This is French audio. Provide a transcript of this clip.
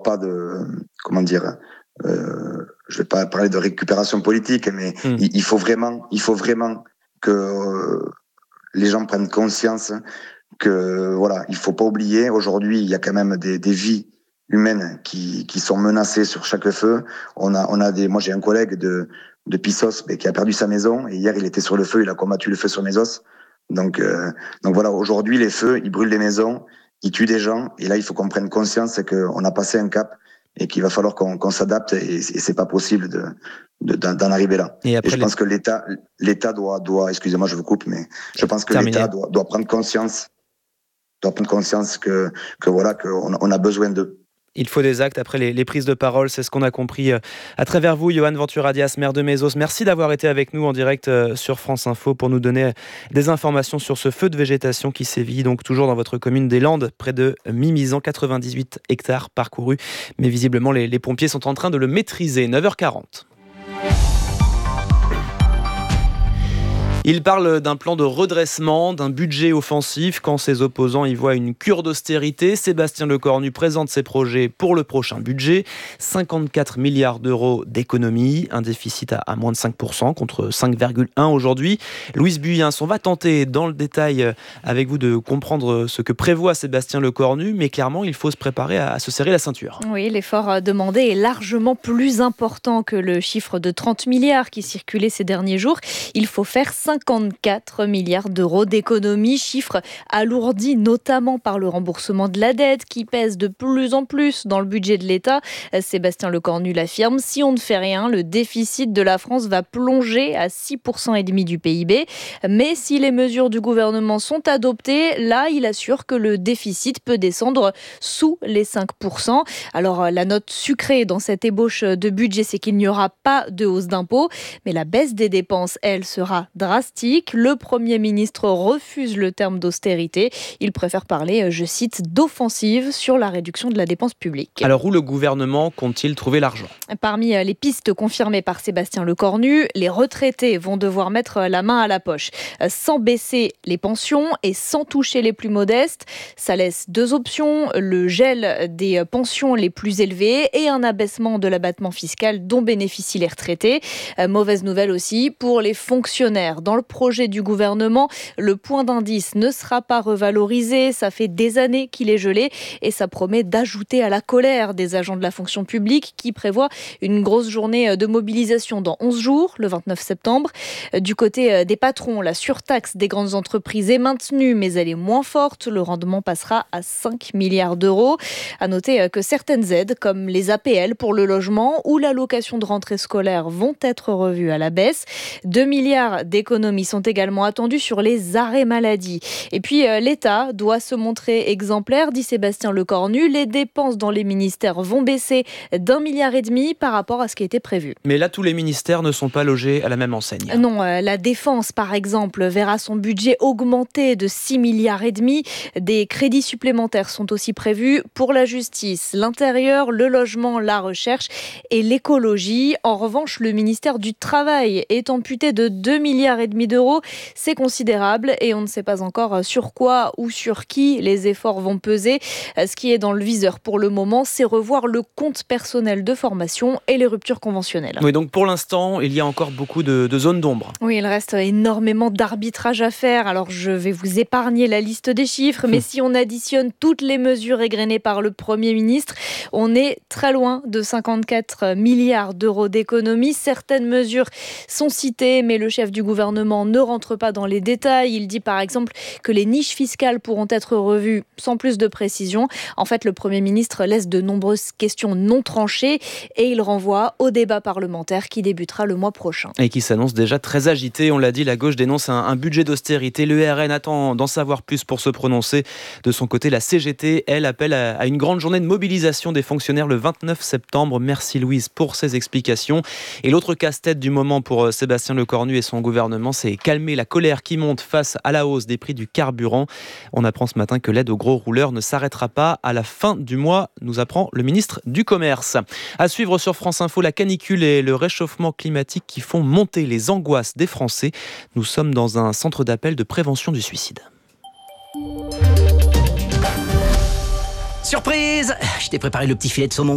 pas de, comment dire, je vais pas parler de récupération politique, mais il faut vraiment que les gens prennent conscience que voilà, il faut pas oublier. Aujourd'hui, il y a quand même des vies humaines qui sont menacées sur chaque feu. Moi j'ai un collègue de Pissos qui a perdu sa maison et hier il était sur le feu, il a combattu le feu sur Mésos. Donc voilà, aujourd'hui les feux, ils brûlent les maisons, ils tuent des gens et là il faut qu'on prenne conscience qu'on a passé un cap et qu'il va falloir qu'on s'adapte et c'est pas possible d'en arriver là. Et je pense que l'État doit, excusez-moi je vous coupe, mais je pense que l'État doit prendre conscience que voilà, qu'on a besoin d'eux. Il faut des actes après les prises de parole, c'est ce qu'on a compris à travers vous, Yohann Ventura-Dias, maire de Mésos. Merci d'avoir été avec nous en direct sur France Info pour nous donner des informations sur ce feu de végétation qui sévit donc toujours dans votre commune des Landes, près de Mimizan, 98 hectares parcourus. Mais visiblement, les pompiers sont en train de le maîtriser. 9h40. Il parle d'un plan de redressement, d'un budget offensif. Quand ses opposants y voient une cure d'austérité, Sébastien Lecornu présente ses projets pour le prochain budget. 54 milliards d'euros d'économies, un déficit à moins de 5% contre 5,1% aujourd'hui. Louise Buyens, on va tenter dans le détail avec vous de comprendre ce que prévoit Sébastien Lecornu, mais clairement il faut se préparer à se serrer la ceinture. Oui, l'effort demandé est largement plus important que le chiffre de 30 milliards qui circulait ces derniers jours. Il faut faire 54 milliards d'euros d'économies, chiffre alourdi notamment par le remboursement de la dette qui pèse de plus en plus dans le budget de l'État. Sébastien Lecornu l'affirme, si on ne fait rien, le déficit de la France va plonger à 6,5% du PIB. Mais si les mesures du gouvernement sont adoptées, là, il assure que le déficit peut descendre sous les 5%. Alors, la note sucrée dans cette ébauche de budget, c'est qu'il n'y aura pas de hausse d'impôts, mais la baisse des dépenses, elle, sera drastique. Le Premier ministre refuse le terme d'austérité. Il préfère parler, je cite, d'offensive sur la réduction de la dépense publique. Alors où le gouvernement compte-t-il trouver l'argent ? Parmi les pistes confirmées par Sébastien Lecornu, les retraités vont devoir mettre la main à la poche, sans baisser les pensions et sans toucher les plus modestes. Ça laisse deux options, le gel des pensions les plus élevées et un abaissement de l'abattement fiscal dont bénéficient les retraités. Mauvaise nouvelle aussi pour les fonctionnaires. Dans le projet du gouvernement, le point d'indice ne sera pas revalorisé. Ça fait des années qu'il est gelé et ça promet d'ajouter à la colère des agents de la fonction publique qui prévoient une grosse journée de mobilisation dans 11 jours, le 29 septembre. Du côté des patrons, la surtaxe des grandes entreprises est maintenue, mais elle est moins forte. Le rendement passera à 5 milliards d'euros. À noter que certaines aides, comme les APL pour le logement ou l'allocation de rentrée scolaire, vont être revues à la baisse. 2 milliards d'économies sont également attendues sur les arrêts maladie. Et puis l'État doit se montrer exemplaire, dit Sébastien Lecornu. Les dépenses dans les ministères vont baisser d'1,5 milliard par rapport à ce qui était prévu. Mais là, tous les ministères ne sont pas logés à la même enseigne. Non, la défense, par exemple, verra son budget augmenter de 6,5 milliards. Des crédits supplémentaires sont aussi prévus pour la justice, l'intérieur, le logement, la recherche et l'écologie. En revanche, le ministère du Travail est amputé de 2,5 milliards d'euros. C'est considérable et on ne sait pas encore sur quoi ou sur qui les efforts vont peser. Ce qui est dans le viseur pour le moment, c'est revoir le compte personnel de formation et les ruptures conventionnelles. Oui, donc pour l'instant, il y a encore beaucoup de zones d'ombre. Oui, il reste énormément d'arbitrage à faire. Alors, je vais vous épargner la liste des chiffres, mais si on additionne toutes les mesures égrenées par le Premier ministre, on est très loin de 54 milliards d'euros d'économies. Certaines mesures sont citées, mais le chef du gouvernement ne rentre pas dans les détails. Il dit par exemple que les niches fiscales pourront être revues sans plus de précision. En fait, le Premier ministre laisse de nombreuses questions non tranchées et il renvoie au débat parlementaire qui débutera le mois prochain. Et qui s'annonce déjà très agité. On l'a dit, la gauche dénonce un budget d'austérité. Le RN attend d'en savoir plus pour se prononcer. De son côté, la CGT, elle, appelle à une grande journée de mobilisation des fonctionnaires le 29 septembre. Merci Louise pour ces explications. Et l'autre casse-tête du moment pour Sébastien Lecornu et son gouvernement, c'est calmer la colère qui monte face à la hausse des prix du carburant. On apprend ce matin que l'aide aux gros rouleurs ne s'arrêtera pas à la fin du mois, nous apprend le ministre du Commerce. À suivre sur France Info, la canicule et le réchauffement climatique qui font monter les angoisses des Français. Nous sommes dans un centre d'appel de prévention du suicide. Surprise! Je t'ai préparé le petit filet de saumon